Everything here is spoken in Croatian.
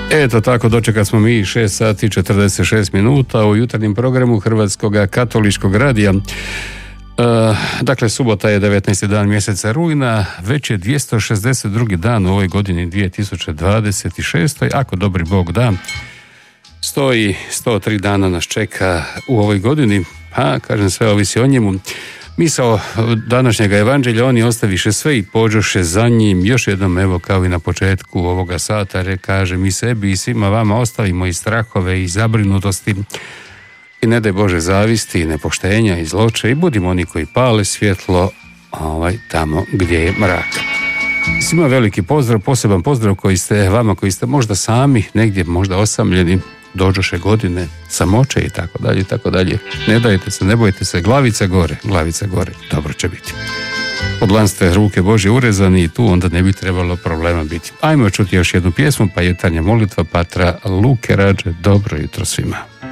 Eto tako, dočekali smo mi 6 sati 46 minuta u jutarnjem programu Hrvatskog katoličkog radija. Dakle, subota je 19. dan mjeseca rujna, već je 262. dan u ovoj godini 2026. Ako dobri Bog da, 103 dana nas čeka u ovoj godini, a kažem, sve ovisi o njemu. Misao današnjega evanđelja, oni ostaviše sve i pođoše za njim. Još jednom, evo, kao i na početku ovoga sata, kaže, mi sebi i svima vama ostavimo i strahove i zabrinutosti i ne daj Bože zavisti i nepoštenja i zloče i budimo oni koji pale svjetlo tamo gdje je mrak. Svima veliki pozdrav, poseban pozdrav vama koji ste možda sami, negdje možda osamljeni, dođoše godine, samoće i tako dalje, i tako dalje. Ne dajte se, ne bojte se, glavica gore, dobro će biti. Od lanstve ruke Božje urezani i tu onda ne bi trebalo problema biti. Ajmo čuti još jednu pjesmu, pa jutarnja molitva Patra Luke Rađe. Dobro jutro svima.